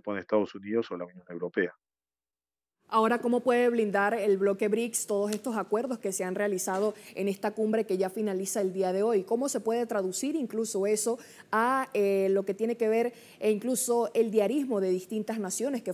pone Estados Unidos o la Unión Europea. Ahora, ¿cómo puede blindar el bloque BRICS todos estos acuerdos que se han realizado en esta cumbre que ya finaliza el día de hoy? ¿Cómo se puede traducir incluso eso a lo que tiene que ver e incluso el diarismo de distintas naciones que